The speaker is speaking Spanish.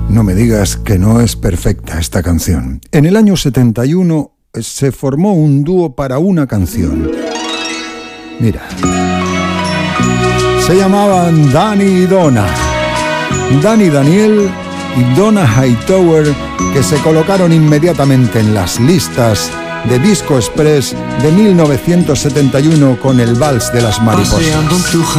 No me digas que no es perfecta esta canción. En el año 71 se formó un dúo para una canción. Mira. Se llamaban Danny y Donna. Danny Daniel y Donna Hightower, que se colocaron inmediatamente en las listas de Disco Express de 1971 con el Vals de las Mariposas.